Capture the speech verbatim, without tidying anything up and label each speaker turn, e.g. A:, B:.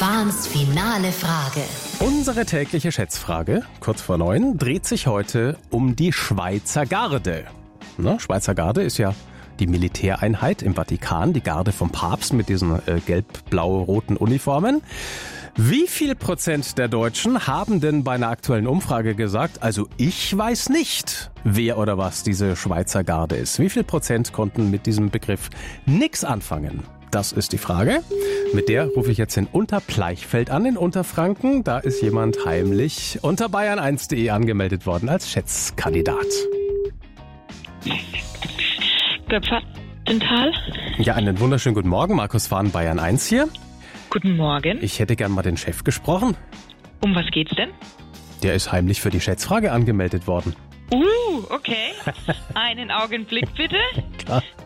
A: Fahns finale Frage.
B: Unsere tägliche Schätzfrage, kurz vor neun, dreht sich heute um die Schweizer Garde. Ne, Schweizer Garde ist ja die Militäreinheit im Vatikan, die Garde vom Papst mit diesen äh, gelb-blau-roten Uniformen. Wie viel Prozent der Deutschen haben denn bei einer aktuellen Umfrage gesagt, also ich weiß nicht, wer oder was diese Schweizer Garde ist? Wie viel Prozent konnten mit diesem Begriff nichts anfangen? Das ist die Frage. Mit der rufe ich jetzt in Unterpleichfeld an, in Unterfranken. Da ist jemand heimlich unter bayern eins punkt de angemeldet worden als Schätzkandidat.
C: Göpferdental.
B: Ja, einen wunderschönen guten Morgen. Markus Fahn, Bayern eins hier.
C: Guten Morgen.
B: Ich hätte gern mal den Chef gesprochen.
C: Um was geht's denn?
B: Der ist heimlich für die Schätzfrage angemeldet worden.
C: Uh, okay. Einen Augenblick bitte.
B: Klar.